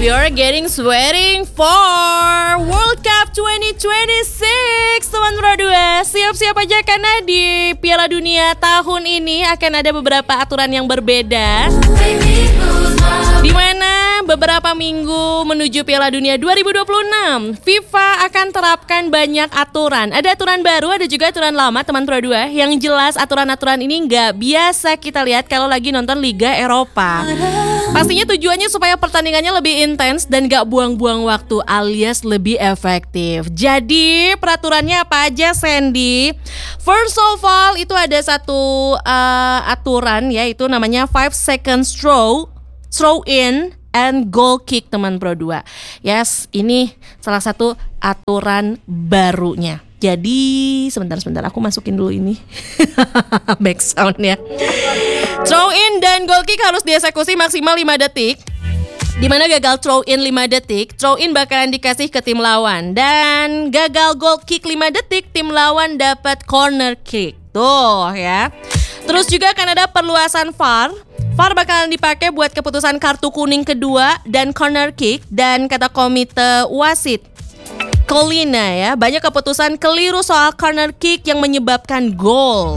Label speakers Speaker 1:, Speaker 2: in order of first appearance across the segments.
Speaker 1: We are getting sweating for World Cup 2026, teman Pro 2. Siap-siap aja karena di Piala Dunia tahun ini akan ada beberapa aturan yang berbeda, di mana beberapa minggu menuju Piala Dunia 2026, FIFA akan terapkan banyak aturan. Ada aturan baru, ada juga aturan lama, teman Pro 2. Yang jelas aturan-aturan ini nggak biasa kita lihat kalau lagi nonton Liga Eropa. Pastinya tujuannya supaya pertandingannya lebih intens dan gak buang-buang waktu alias lebih efektif. Jadi peraturannya apa aja, Sandy? First of all, itu ada satu aturan, yaitu namanya 5 second throw in and goal kick, teman Pro 2. Yes, ini salah satu aturan barunya. Jadi sebentar aku masukin dulu ini back sound ya. Throw in dan goal kick harus dieksekusi maksimal 5 detik. Dimana gagal throw in 5 detik, throw in bakalan dikasih ke tim lawan. Dan gagal goal kick 5 detik, tim lawan dapat corner kick. Tuh ya. Terus juga akan ada perluasan VAR. VAR bakalan dipakai buat keputusan kartu kuning kedua dan corner kick. Dan kata komite wasit Colina ya, banyak keputusan keliru soal corner kick yang menyebabkan gol.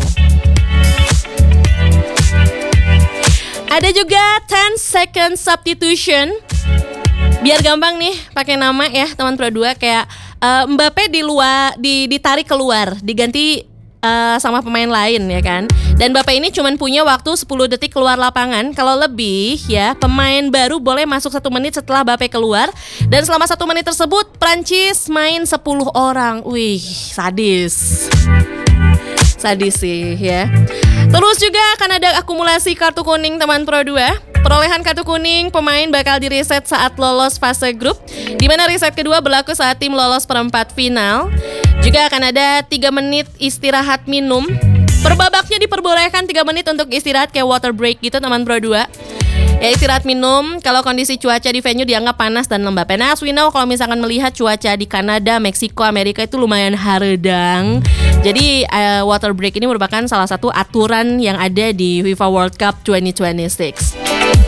Speaker 1: Ada juga 10 second substitution. Biar gampang nih pakai nama ya, teman Pro 2, kayak Mbappe ditarik keluar, diganti sama pemain lain ya kan. Dan Mbappe ini cuma punya waktu 10 detik keluar lapangan. Kalau lebih ya, pemain baru boleh masuk 1 menit setelah Mbappe keluar. Dan selama 1 menit tersebut Prancis main 10 orang. Wih, sadis sih ya. Terus juga akan ada akumulasi kartu kuning, teman Pro 2. Perolehan kartu kuning pemain bakal direset saat lolos fase grup, di mana reset kedua berlaku saat tim lolos perempat final. Juga akan ada 3 menit istirahat minum. Per babaknya diperbolehkan 3 menit untuk istirahat kayak water break gitu, teman Pro 2. Ya, istirahat minum kalau kondisi cuaca di venue dianggap panas dan lembab. Nah, as we know, kalau misalkan melihat cuaca di Kanada, Meksiko, Amerika itu lumayan haredang. Jadi water break ini merupakan salah satu aturan yang ada di FIFA World Cup 2026.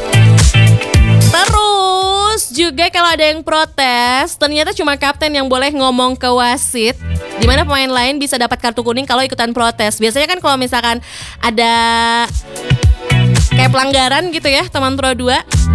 Speaker 1: Terus juga kalau ada yang protes, ternyata cuma kapten yang boleh ngomong ke wasit, di mana pemain lain bisa dapat kartu kuning kalau ikutan protes. Biasanya kan kalau misalkan ada kayak pelanggaran gitu ya, teman Pro 2,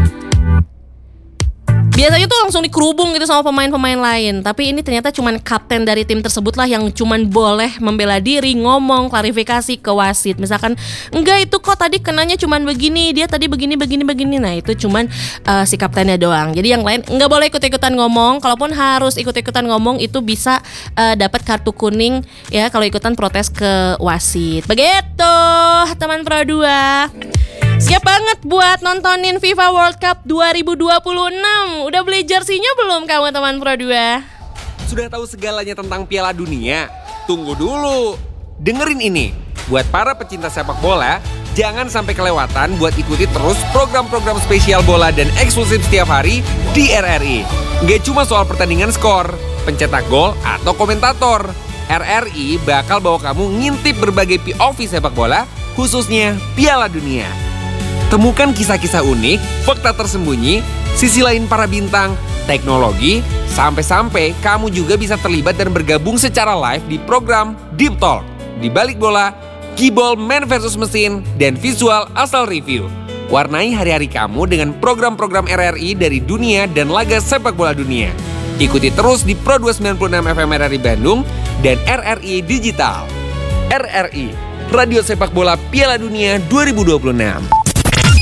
Speaker 1: biasanya tuh langsung dikerubung gitu sama pemain-pemain lain. Tapi ini ternyata cuman kapten dari tim tersebut lah yang cuman boleh membela diri, ngomong, klarifikasi ke wasit. Misalkan, enggak itu kok tadi kenanya cuman begini, dia tadi begini. Nah itu cuman si kaptennya doang. Jadi yang lain enggak boleh ikut-ikutan ngomong. Kalaupun harus ikut-ikutan ngomong, itu bisa dapat kartu kuning ya kalau ikutan protes ke wasit. Begitu, teman Pro 2. Siap banget buat nontonin FIFA World Cup 2026. Udah beli jersinya belum kamu, teman Pro 2?
Speaker 2: Sudah tahu segalanya tentang Piala Dunia? Tunggu dulu. Dengerin ini. Buat para pecinta sepak bola, jangan sampai kelewatan buat ikuti terus program-program spesial bola dan eksklusif setiap hari di RRI. Nggak cuma soal pertandingan skor, pencetak gol, atau komentator. RRI bakal bawa kamu ngintip berbagai POV sepak bola, khususnya Piala Dunia. Temukan kisah-kisah unik, fakta tersembunyi, sisi lain para bintang, teknologi, sampai-sampai kamu juga bisa terlibat dan bergabung secara live di program Deep Talk. Di balik bola, kibol man versus mesin, dan visual asal review. Warnai hari-hari kamu dengan program-program RRI dari dunia dan laga sepak bola dunia. Ikuti terus di Pro 296 FM RRI Bandung dan RRI Digital. RRI, Radio Sepak Bola Piala Dunia 2026.